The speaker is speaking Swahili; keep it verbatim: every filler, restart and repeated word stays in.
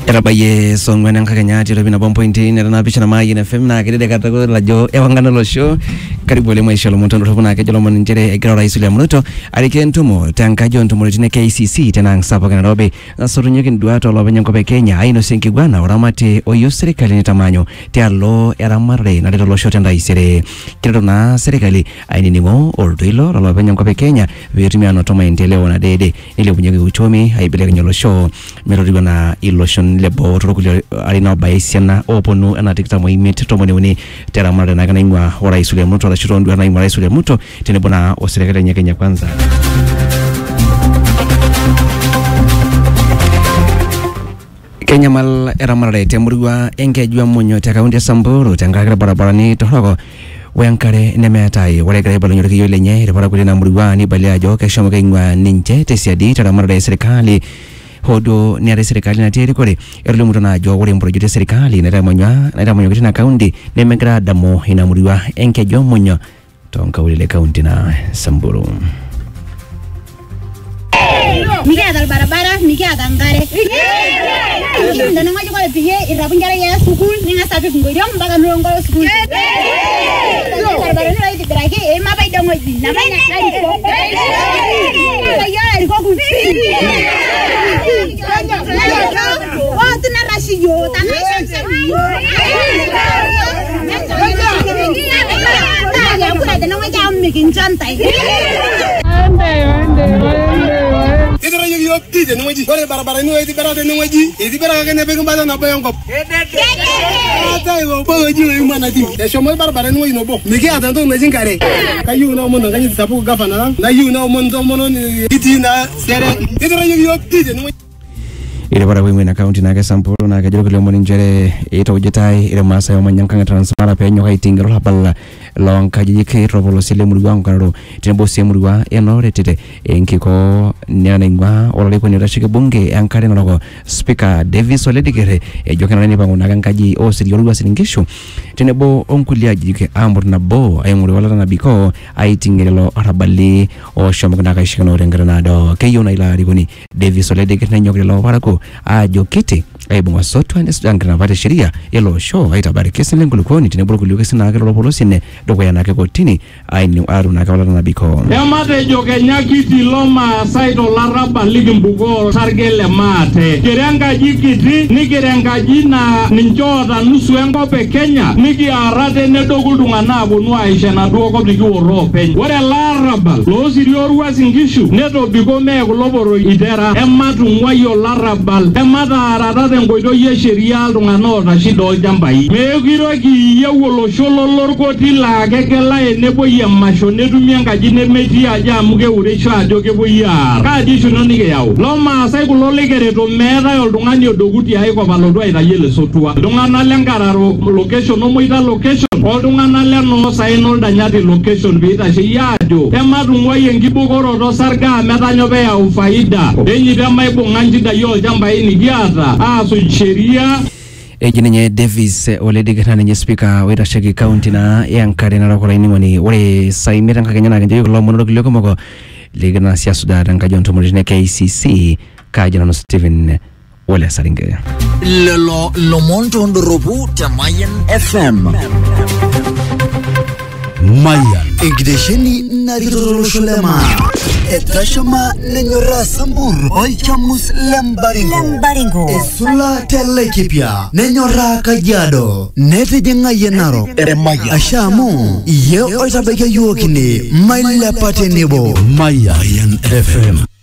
Erabaye songwe nang kakanya tiro bina bompo inti nera na bishana mai na fem na kede kata ko lajo ewangana lo show karibu le maisha lo montondo rofuna ke jolo mon njere egro raisu le munuto arike ntumo tanka jo ntumo tine K C C tena ngsapa kana robe sorunyo kin duato lo benyo ko Kenya aino senki gwana oramate oyo serikali ni tamanyo te allo era marre na lo show tenda isere kiro na serikali aini nimo orduilo lo benyo ko Kenya vetumi ano toma endeleo na dede ile bunyo uchumi aibele nyolo show merodigo na illusion lebo rokuli alina baisiana oponu anatikta moimete tomone uni tera mara na kana ingwa ora isule muto ala shirondu na ingwa isule muto tene bona oserekele nya Kenya kwanza Kenya mal era mara temurwa engejwa monyo ta kaunti Samburu tangakira barabara ni toroko wankare nemetai wale kare balonyo kiyo lenye repara kulina murwa ni balia jo kesho mkengwa ninje tesiadi tera mara serikali hodo ni ara serikali na tiri kore erlo muto na jo wore mboro jute serikali na ramanywa na ramanywa kitina kaundi ne megra damo ina muriwa enke jo monyo tonka wile kaundi na Samburu Mika dal barabara mika dangare ndio na ngaje kwa pige irabunjara ya sukul ninga safi ngoyo mpaka nongo sukul barabara ni raidi brake e ma bai dango na bai na ari ko ya ari ko ku oh tuna rashiyo tana shamsamiyo ya kuna da nan wajen mikin jantai ande ande Idara yogi yogi tije nwaji ore barabara ni wedi barade ni nwaji idi baraka ne be ngba na boyo ngop ata yo bo ji yo mana di e shomo barabara ni no bo miki atanto na jinkare kayu na mo ngani sapu gafana na yu na mo ndo mo ni iti na sere idara yogi yogi tije nwaji ile bara wewe na county na Samburu na kajiro kile mo njere ito ujitai ile masa yo manyankanga transmara penyo kaitingero haballa long kajiji ke robolo sile murwa ngaro tembo se murwa enore tete enkiko nyanengwa olale ko nirashike bunge ankare norogo speaker Davis Oledigere e jokana ni bangu nagankaji o siri yorwa silingisho tenebo onkulia jike ambur na bo ayumuri wala na biko aitingelo arabali o shomogna kaishika no renganado keyo na ila rigoni Davis Oledigere na nyogelo parako a jokite aibungwa soto ane sudangana vate sheria yelo show aitabari kesi lengulukoni tenebo kuliukesi na agero polosine doko ya nake kotini aini aru na kawala na biko emate joke nyakiti loma saito laraba ligimbugo sargele mate kerenga jikiti ni kerenga jina ninjota nusu engope Kenya niki arate nedogulunga na abunu aisha na duoko bigi orope wore laraba lo sirioruwa singishu neto biko me kuloboro idera ematu ngwayo laraba emata arata ngoito ye sheria altung'ana na shido jambai meekiroki yewolo sholo lorkoti la kekela enebo ye masho netumi enkaji nemetii aja amu keuresho ajo kepuoi aar kaji shuno nikiyau lo maasai kulo likereto meetai oltung'ani odokuti aikop alotu aitayu ele sotua iltung'anak lenkararo location omoita location oltung'anak lenoosaen oldanyati location piitasheyie ajo ematung'uai enkibokoroto sarga metanyo peyau faida enyito emaibung'a nchidai olchambai nikiata aasuj sheria ejinenye Davis Oledigere nenye speaker weta shaki county na yankare na rokola inimoni ore saimira nkakenya na kenjo kulo mono kiloko moko ligana sia sudara ngajonto muline K C C kajana no Steven wala saringe lelo lomonto ndorobu Mayan F M Mayan ingidesheni naritoro sholema etashama nenyora Samburu oichamus lembaringo lembaringo esula telekipia nenyora Kajiado netijinga yenaro Mayan ashamu ye oitabeke yuokini maila patenebo Mayan F M